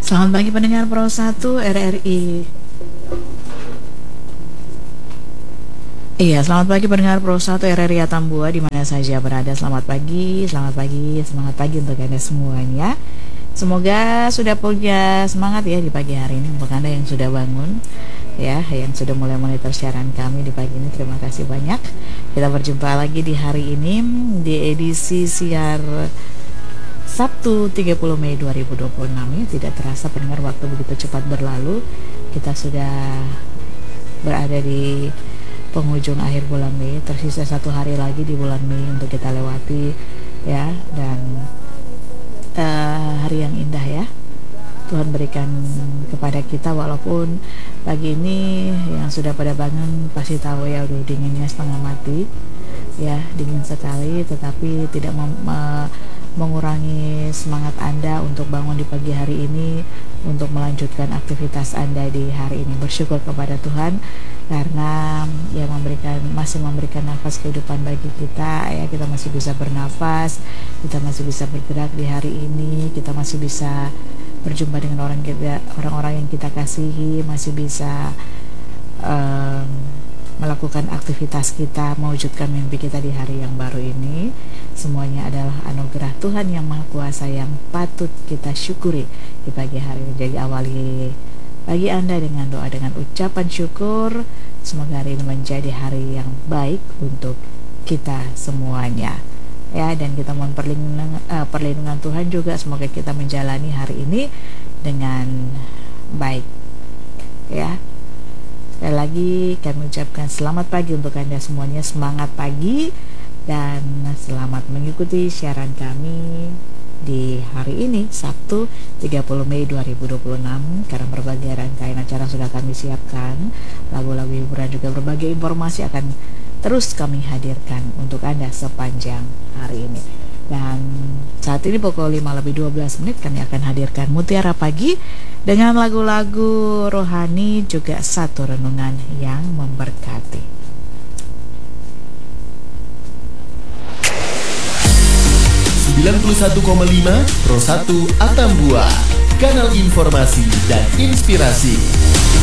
Selamat pagi pendengar Pro 1 RRI. Iya, selamat pagi pendengar Pro 1 RRI Atambua di mana saja berada. Selamat pagi, semangat pagi untuk Anda semuanya. Semoga sudah punya semangat ya di pagi hari ini untuk Anda yang sudah bangun ya, yang sudah mulai monitor siaran kami di pagi ini. Terima kasih banyak. Kita berjumpa lagi di hari ini di edisi siar Sabtu 30 Mei 2026 ya. Tidak terasa pendengar, waktu begitu cepat berlalu. Kita sudah berada di penghujung akhir bulan Mei. Tersisa 1 hari lagi di bulan Mei untuk kita lewati ya. Dan hari yang indah ya Tuhan berikan kepada kita. Walaupun pagi ini yang sudah pada bangun pasti tahu ya, udah dinginnya setengah mati ya, dingin sekali, tetapi tidak mengurangi semangat Anda untuk bangun di pagi hari ini, untuk melanjutkan aktivitas Anda di hari ini. Bersyukur kepada Tuhan karena ya masih memberikan nafas kehidupan bagi kita ya. Kita masih bisa bernafas, kita masih bisa bergerak di hari ini, kita masih bisa berjumpa dengan orang-orang yang kita kasihi, masih bisa melakukan aktivitas kita, mewujudkan mimpi kita di hari yang baru ini. Semuanya adalah anugerah Tuhan yang Maha Kuasa yang patut kita syukuri di pagi hari ini. Jadi awali pagi Anda dengan doa, dengan ucapan syukur. Semoga hari ini menjadi hari yang baik untuk kita semuanya ya, dan kita mohon perlindungan Tuhan juga. Semoga kita menjalani hari ini dengan baik ya. Sekali lagi kami ucapkan selamat pagi untuk Anda semuanya. Semangat pagi dan selamat mengikuti siaran kami di hari ini Sabtu 30 Mei 2026. Karena berbagai rangkaian acara sudah kami siapkan, lagu-lagu hiburan juga berbagai informasi akan terus kami hadirkan untuk Anda sepanjang hari ini. Dan saat ini pukul 5:12 kami akan hadirkan Mutiara Pagi dengan lagu-lagu rohani juga satu renungan yang memberkati. 91,5 Pro 1 Atambua, kanal informasi dan inspirasi.